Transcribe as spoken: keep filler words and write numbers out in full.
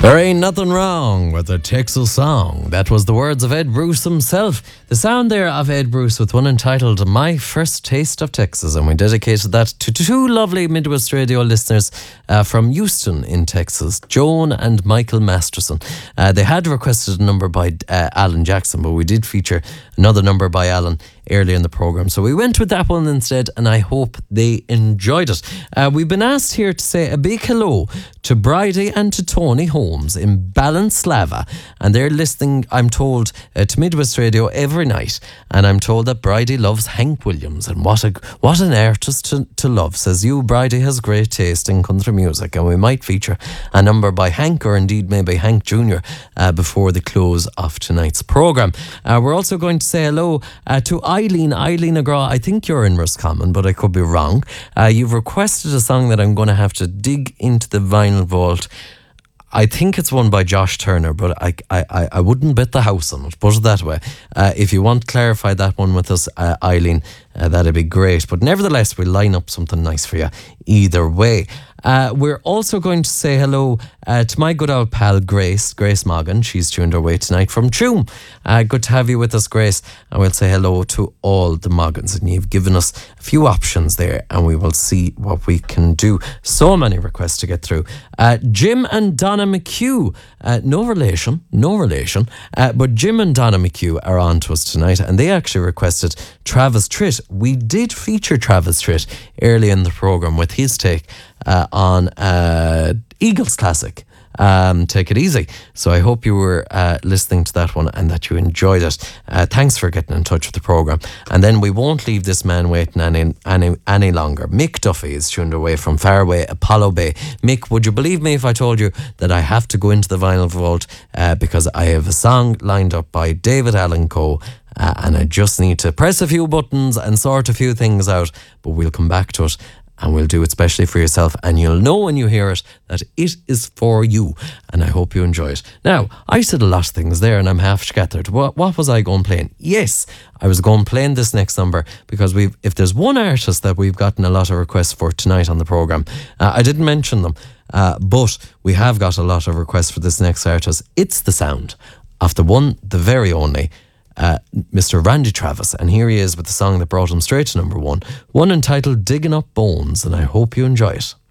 There ain't nothing wrong with a Texas song. That was the words of Ed Bruce himself. The sound there of Ed Bruce with one entitled My First Taste of Texas. And we dedicated that to two lovely Midwest Radio listeners uh, from Houston in Texas, Joan and Michael Masterson. Uh, they had requested a number by uh, Alan Jackson, but we did feature another number by Alan earlier in the programme. So we went with that one instead, and I hope they enjoyed it. Uh, we've been asked here to say a big hello to Bridie and to Tony Holmes in Ballinslava, and they're listening, I'm told, uh, to Midwest Radio every night, and I'm told that Bridie loves Hank Williams, and what a what an artist to, to love. Says you, Bridie has great taste in country music, and we might feature a number by Hank, or indeed maybe Hank Junior uh, before the close of tonight's programme. Uh, we're also going to say hello uh, to Eileen, Eileen Agra. I think you're in Roscommon, but I could be wrong. Uh, you've requested a song that I'm going to have to dig into the vinyl vault. I think it's one by Josh Turner, but I I, I wouldn't bet the house on it, put it that way. Uh, if you want to clarify that one with us, uh, Eileen, uh, that'd be great. But nevertheless, we'll line up something nice for you either way. Uh, we're also going to say hello uh, to my good old pal Grace, Grace Morgan. She's tuned our way tonight from Tuam. Uh, good to have you with us, Grace. And we'll say hello to all the Moggans. And you've given us a few options there, and we will see what we can do. So many requests to get through. Uh, Jim and Donna McHugh, uh, no relation, no relation, uh, but Jim and Donna McHugh are on to us tonight, and they actually requested Travis Tritt. We did feature Travis Tritt early in the programme with his take Uh, on uh, Eagles Classic, um, Take It Easy. So I hope you were uh, listening to that one and that you enjoyed it. Uh, thanks for getting in touch with the programme. And then we won't leave this man waiting any any any longer. Mick Duffy is tuned away from Fairway, Apollo Bay. Mick, would you believe me if I told you that I have to go into the vinyl vault uh, because I have a song lined up by David Allan Coe, uh, and I just need to press a few buttons and sort a few things out, but we'll come back to it. And we'll do it specially for yourself, and you'll know when you hear it that it is for you, and I hope you enjoy it. Now, I said a lot of things there, and I'm half scattered. What, what was I going playing? Yes, I was going playing this next number, because we've if there's one artist that we've gotten a lot of requests for tonight on the programme, uh, I didn't mention them, uh, but we have got a lot of requests for this next artist. It's the sound of the one, the very only, Uh, Mister Randy Travis, and here he is with the song that brought him straight to number one, one entitled Digging Up Bones, and I hope you enjoy it.